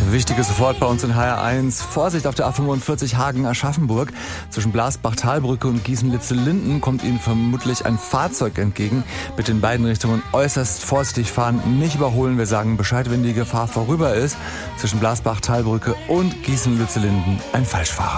Wichtiges sofort bei uns in HR1. Vorsicht auf der A45 Hagen-Aschaffenburg. Zwischen Blasbach-Talbrücke und Gießen-Litze-Linden kommt Ihnen vermutlich ein Fahrzeug entgegen. Bitte in beiden Richtungen äußerst vorsichtig fahren, nicht überholen. Wir sagen Bescheid, wenn die Gefahr vorüber ist. Zwischen Blasbach-Talbrücke und Gießen-Litze-Linden ein Falschfahrer.